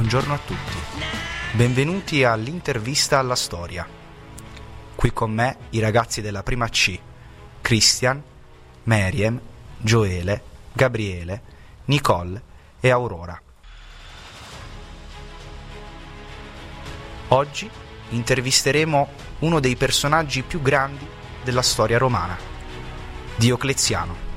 buongiorno a tutti. Benvenuti all'intervista alla storia. Qui con me i ragazzi della prima C, Christian, Meriem, Gioele, Gabriele, Nicole e Aurora. Oggi intervisteremo uno dei personaggi più grandi della storia romana, Diocleziano.